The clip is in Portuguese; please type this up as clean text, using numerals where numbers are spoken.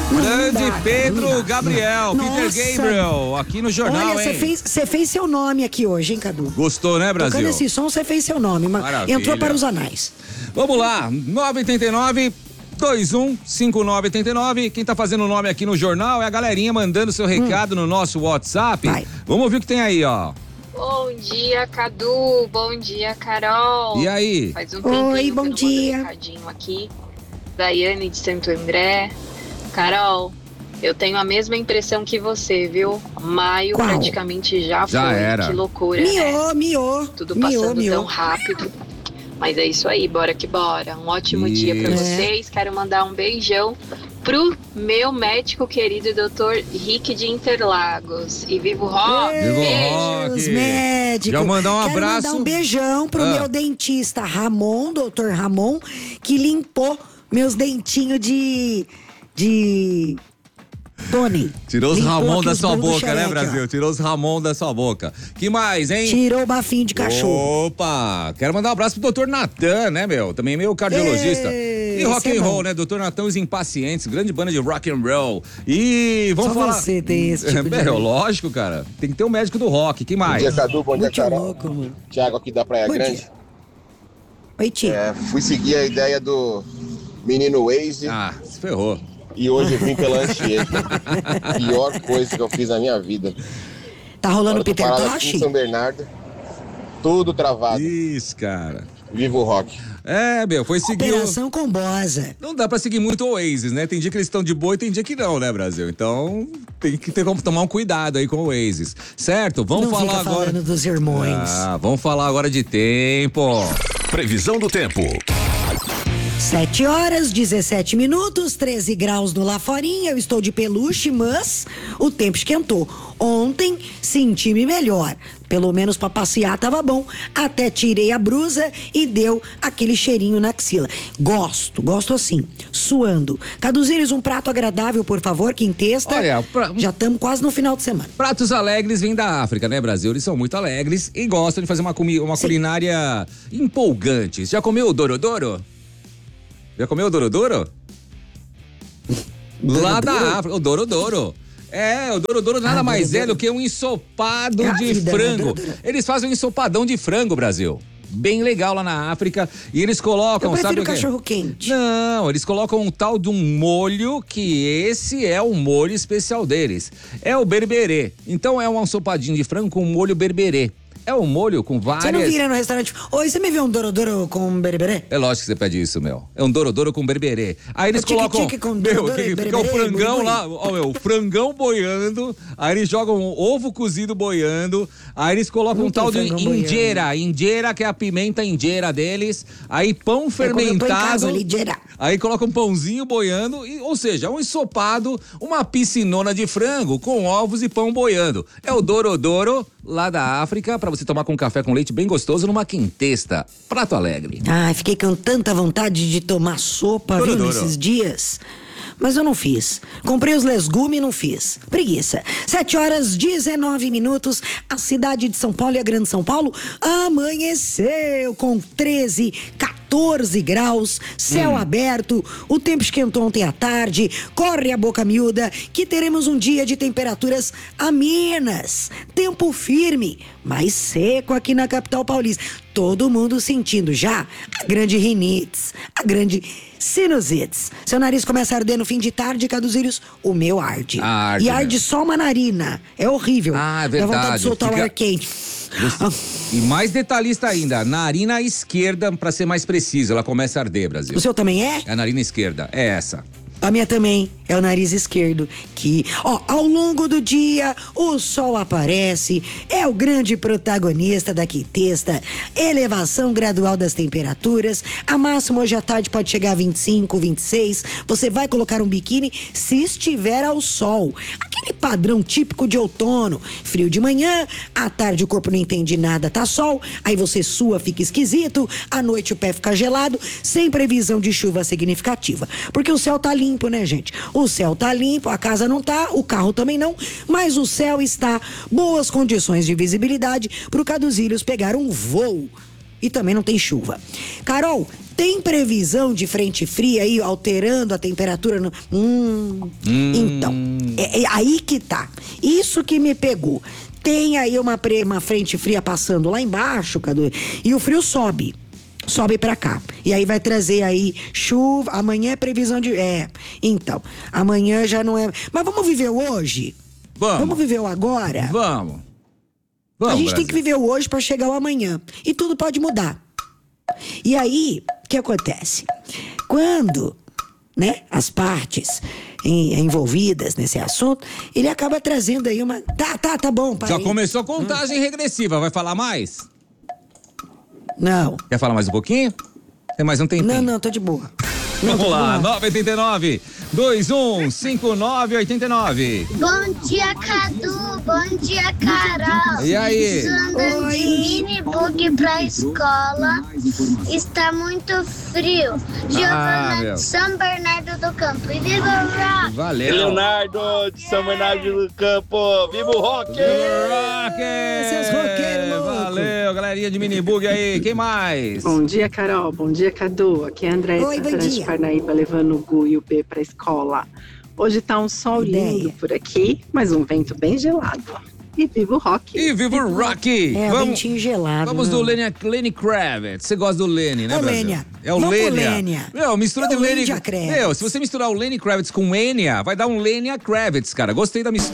Grande Pedro Gabriel, Peter Gabriel, aqui no jornal, olha, hein? Você fez seu nome aqui hoje, hein, Cadu? Gostou, né, Brasil? Tocando esse som, você fez seu nome, Maravilha. entrou para os anais. Vamos lá, 989-215989. Quem tá fazendo o nome aqui no jornal é a galerinha mandando seu recado no nosso WhatsApp. Vai. Vamos ouvir o que tem aí, ó. Bom dia, Cadu. Bom dia, Carol. E aí? Faz um tempinho Oi, que bom eu não dia. mando um recadinho aqui. Daiane de Santo André. Carol, eu tenho a mesma impressão que você, viu? Maio Qual? praticamente já foi. era. Que loucura, né? Miou. Tudo passando tão rápido. Mas é isso aí, bora que bora. Um ótimo dia pra vocês. Quero mandar um beijão pro meu médico querido, Dr. Rick de Interlagos. E viva o rock! Viva o Beijo! rock! Os médicos. Já mandar um Quero abraço. mandar um beijão pro meu dentista Ramon, doutor Ramon, que limpou meus dentinhos de Tony. Tirou os Limpou Ramon aqui da os sua bulbos do boca, né, xereque, Brasil? ó. Tirou os Ramon da sua boca. Que mais, hein? Tirou o bafinho de cachorro. Opa! Quero mandar um abraço pro doutor Natan, né, meu? Também meu cardiologista. E rock and roll, né? Doutor Natan, os Impacientes, grande banda de rock and roll. E vamos Só falar... você tem esse tipo de... Lógico, cara. Tem que ter um médico do rock. Que mais? Bom dia, Cadu. Bom dia, Muito Carol. louco, mano. Tiago aqui da Praia Bom Grande. dia. Oi, tio. Fui seguir a ideia do menino Waze Ah, se ferrou. e hoje eu vim pela Anchieta. Pior coisa que eu fiz na minha vida. Tá rolando Agora eu tô Peter parado aqui Tosh? em São Bernardo, tudo travado. Isso, cara. Viva o rock. É, meu, foi seguir... Operação Combosa. Não dá pra seguir muito o Oasis, né? Tem dia que eles estão de boa e tem dia que não, né, Brasil? Então, tem que ter como tomar um cuidado aí com o Oasis. Certo? Vamos Não falar fica agora... falando dos irmãos. Ah, vamos falar agora de tempo. Previsão do tempo. 7h17, 13 graus no Laforinha. Eu estou de peluche, mas o tempo esquentou. Ontem senti-me melhor. Pelo menos pra passear tava bom. Até tirei a brusa e deu aquele cheirinho na axila. Gosto assim, suando. Caduzires, um prato agradável, por favor, quintesta. Olha, já estamos quase no final de semana. Pratos alegres vêm da África, né, Brasil? Eles são muito alegres e gostam de fazer uma culinária empolgante. Já comeu o Dorodoro? Já comeu o Dorodoro? Lá da África, o Dorodoro. O Dorodoro nada mais é do que um ensopado de frango. Eles fazem um ensopadão de frango, Brasil. Bem legal lá na África. E eles colocam, Eu sabe prefiro o quê? cachorro quente. Não, eles colocam um tal de um molho, que esse é o molho especial deles. É o berberê. Então é um ensopadinho de frango com molho berberê. É um molho com várias... Você não vira no restaurante, oi, você me viu um Dorodoro com berberê? É lógico que você pede isso, meu. É um Dorodoro com berberê. Aí eles É tique-tique colocam... com Meu, Dorodoro e fica o berberê, frangão boi-boi. lá, ó, meu, frangão boiando. Aí eles jogam um ovo cozido boiando. Aí eles colocam Não um tal de tem frangão injera. Injera, que é a pimenta injera deles. Aí pão Quando eu tô em fermentado. casa, ali, injera. Aí coloca um pãozinho boiando, ou seja, um ensopado, uma piscinona de frango com ovos e pão boiando. É o Dorodoro, lá da África, pra você tomar com café com leite bem gostoso numa quintesta. Prato alegre. Ai, fiquei com tanta vontade de tomar sopa, viu, Dorodoro. nesses dias. Mas eu não fiz. Comprei os legumes e não fiz. Preguiça. 7h19. A cidade de São Paulo e a Grande São Paulo amanheceu com 13, 14 graus, céu aberto, o tempo esquentou ontem à tarde, corre a boca miúda que teremos um dia de temperaturas amenas, tempo firme, mais seco aqui na capital paulista. Todo mundo sentindo já a grande rinites, a grande sinusites. Seu nariz começa a arder no fim de tarde, Caduzírios, o meu arde. Arde, E arde só uma narina. É horrível. Ah, é Dá vontade verdade. de soltar o Fica- ar quente. E mais detalhista ainda, narina esquerda, pra ser mais preciso, ela começa a arder, Brasil. O seu também é? É a narina esquerda, é essa. A minha também é o nariz esquerdo, que, ao longo do dia, o sol aparece, é o grande protagonista da quintesta, elevação gradual das temperaturas, a máxima hoje à tarde pode chegar a 25, 26, você vai colocar um biquíni se estiver ao sol, aquele padrão típico de outono, frio de manhã, à tarde o corpo não entende nada, tá sol, aí você sua, fica esquisito, à noite o pé fica gelado, sem previsão de chuva significativa, porque o céu tá limpo, né, gente? O céu tá limpo, a casa não tá, o carro também não, mas o céu está boas condições de visibilidade pro Caduzílios pegar um voo. E também não tem chuva. Carol, Tem previsão de frente fria aí, alterando a temperatura? Então, é aí que tá. Isso que me pegou. Tem aí uma frente fria passando lá embaixo, Cadu, e o frio sobe pra cá. E aí vai trazer aí chuva. Amanhã é previsão de... Então, amanhã já não é... Mas vamos viver o hoje? Vamos viver o agora? Vamos, a gente Brasil. tem que viver o hoje pra chegar o amanhã. E tudo pode mudar. E aí, o que acontece? Quando, né, as partes envolvidas nesse assunto, ele acaba trazendo aí uma... Tá bom, pai. Já começou a contagem regressiva, vai falar mais? Não. Quer falar mais um pouquinho? Tem mais um tempinho. Não, tô de boa. Vamos lá, 989-2159-89. Bom dia, Cadu. Bom dia, Carol. E aí? Estou andando de minibug pra escola. Está muito frio. Giovana meu. de São Bernardo do Campo. E viva o rock! Valeu. Leonardo de São Bernardo do Campo. Viva o rock! Rock! Seus roqueiros loucos. Valeu, galerinha de minibug aí. Quem mais? Bom dia, Carol. Bom dia, Cadu. Aqui é a André Oi, bom de dia. Parnaíba, levando o Gu e o B pra escola. Hoje tá um sol lindo por aqui, mas um vento bem gelado. E viva o rock! E viva o Rock! Ventinho gelado. Vamos do né? Lenny Kravitz. Você gosta do Lenny, né, É o Brasil? Lênia. É o Vamos pro Lênia. Lênia. Meu, mistura É de o Lenny... Lenny Kravitz. Meu, se você misturar o Lenny Kravitz com Enya, vai dar um Lênia Kravitz, cara. Gostei da mistura.